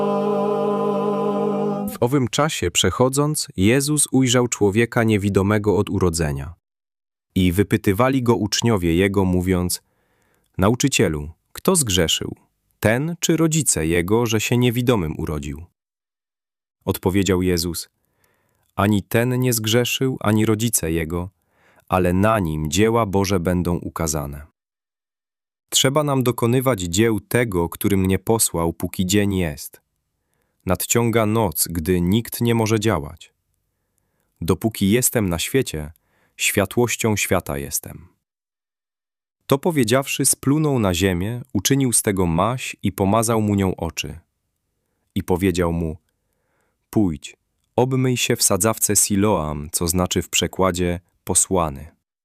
W owym czasie przechodząc, Jezus ujrzał człowieka niewidomego od urodzenia. I wypytywali go uczniowie Jego, mówiąc: Nauczycielu, kto zgrzeszył, ten czy rodzice jego, że się niewidomym urodził? Odpowiedział Jezus: Ani ten nie zgrzeszył, ani rodzice jego, ale na nim dzieła Boże będą ukazane. Trzeba nam dokonywać dzieł tego, który mnie posłał, póki dzień jest. Nadciąga noc, gdy nikt nie może działać. Dopóki jestem na świecie, światłością świata jestem. To powiedziawszy, splunął na ziemię, uczynił z tego maź i pomazał mu nią oczy. I powiedział mu: Pójdź, obmyj się w sadzawce Siloam, co znaczy w przekładzie posłany.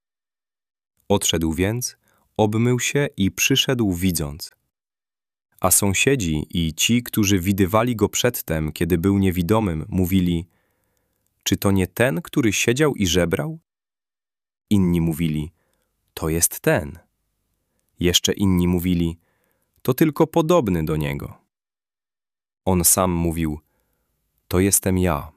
Odszedł więc, obmył się i przyszedł widząc. A sąsiedzi i ci, którzy widywali go przedtem, kiedy był niewidomym, mówili: Czy to nie ten, który siedział i żebrał? Inni mówili: To jest ten. Jeszcze inni mówili: To tylko podobny do niego. On sam mówił: To jestem ja.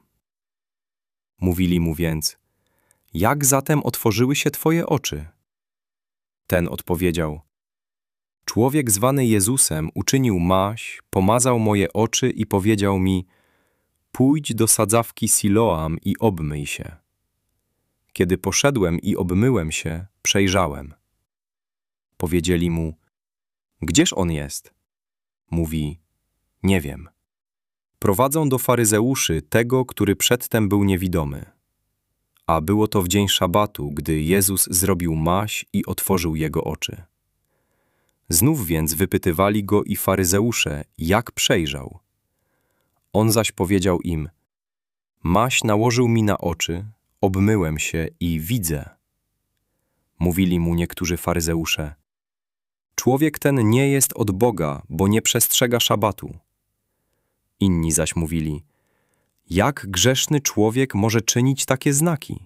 Mówili mu więc: Jak zatem otworzyły się twoje oczy? Ten odpowiedział: Człowiek zwany Jezusem uczynił maź, pomazał moje oczy i powiedział mi: Pójdź do sadzawki Siloam i obmyj się. Kiedy poszedłem i obmyłem się, przejrzałem. Powiedzieli mu: Gdzież on jest? Mówi: Nie wiem. Prowadzą do faryzeuszy tego, który przedtem był niewidomy. A było to w dzień szabatu, gdy Jezus zrobił maź i otworzył jego oczy. Znów więc wypytywali go i faryzeusze, jak przejrzał. On zaś powiedział im: Maź nałożył mi na oczy, obmyłem się i widzę. Mówili mu niektórzy faryzeusze: Człowiek ten nie jest od Boga, bo nie przestrzega szabatu. Inni zaś mówili: Jak grzeszny człowiek może czynić takie znaki?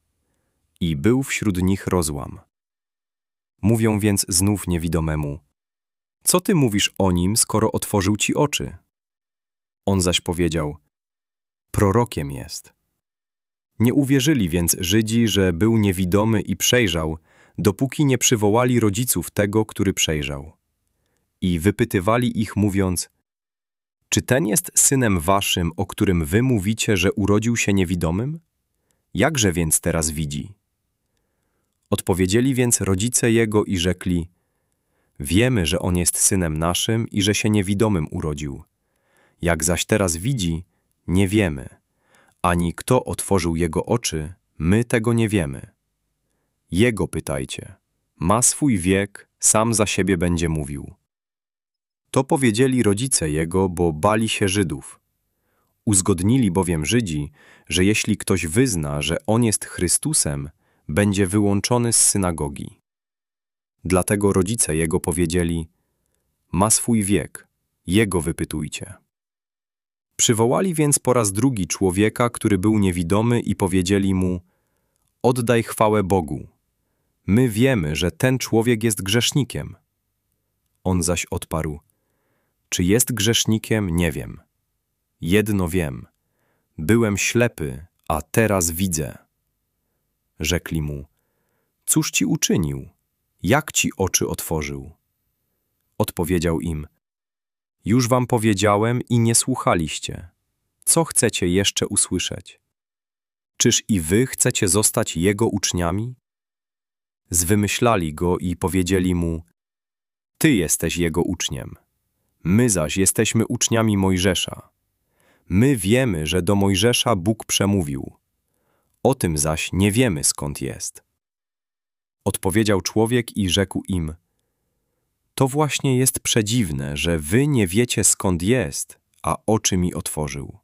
I był wśród nich rozłam. Mówią więc znów niewidomemu: Co ty mówisz o nim, skoro otworzył ci oczy? On zaś powiedział: Prorokiem jest. Nie uwierzyli więc Żydzi, że był niewidomy i przejrzał, dopóki nie przywołali rodziców tego, który przejrzał. I wypytywali ich, mówiąc: Czy ten jest synem waszym, o którym wy mówicie, że urodził się niewidomym? Jakże więc teraz widzi? Odpowiedzieli więc rodzice jego i rzekli: Wiemy, że on jest synem naszym i że się niewidomym urodził. Jak zaś teraz widzi, nie wiemy. Ani kto otworzył jego oczy, my tego nie wiemy. Jego pytajcie. Ma swój wiek, sam za siebie będzie mówił. To powiedzieli rodzice jego, bo bali się Żydów. Uzgodnili bowiem Żydzi, że jeśli ktoś wyzna, że on jest Chrystusem, będzie wyłączony z synagogi. Dlatego rodzice jego powiedzieli: Ma swój wiek, jego wypytujcie. Przywołali więc po raz drugi człowieka, który był niewidomy, i powiedzieli mu: Oddaj chwałę Bogu. My wiemy, że ten człowiek jest grzesznikiem. On zaś odparł: Czy jest grzesznikiem, nie wiem. Jedno wiem. Byłem ślepy, a teraz widzę. Rzekli mu: Cóż ci uczynił? Jak ci oczy otworzył? Odpowiedział im: Już wam powiedziałem i nie słuchaliście. Co chcecie jeszcze usłyszeć? Czyż i wy chcecie zostać jego uczniami? Zwymyślali go i powiedzieli mu: Ty jesteś jego uczniem. My zaś jesteśmy uczniami Mojżesza. My wiemy, że do Mojżesza Bóg przemówił. O tym zaś nie wiemy, skąd jest. Odpowiedział człowiek i rzekł im: To właśnie jest przedziwne, że wy nie wiecie, skąd jest, a oczy mi otworzył.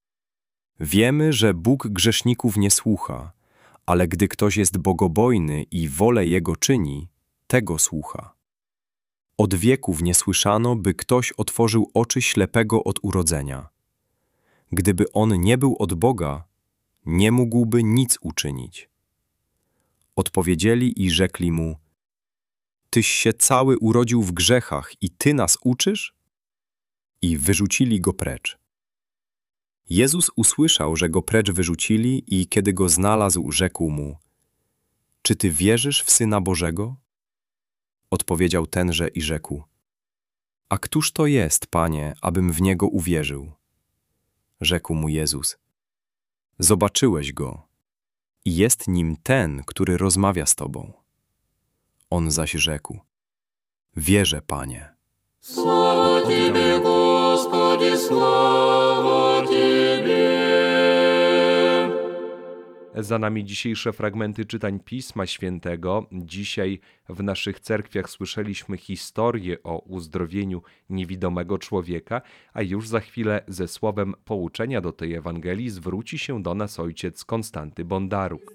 Wiemy, że Bóg grzeszników nie słucha, ale gdy ktoś jest bogobojny i wolę Jego czyni, tego słucha. Od wieków nie słyszano, by ktoś otworzył oczy ślepego od urodzenia. Gdyby on nie był od Boga, nie mógłby nic uczynić. Odpowiedzieli i rzekli mu: Tyś się cały urodził w grzechach i ty nas uczysz? i wyrzucili go precz. Jezus usłyszał, że go precz wyrzucili i kiedy go znalazł, rzekł mu: Czy ty wierzysz w Syna Bożego? Odpowiedział tenże i rzekł: A któż to jest, Panie, abym w Niego uwierzył? Rzekł mu Jezus: Zobaczyłeś go i jest nim ten, który rozmawia z tobą. On zaś rzekł: Wierzę, Panie. Слава Тебе, Господи, слава Тебе. Za nami dzisiejsze fragmenty czytań Pisma Świętego. Dzisiaj w naszych cerkwiach słyszeliśmy historię o uzdrowieniu niewidomego człowieka, a już za chwilę ze słowem pouczenia do tej Ewangelii zwróci się do nas ojciec Konstanty Bondaruk.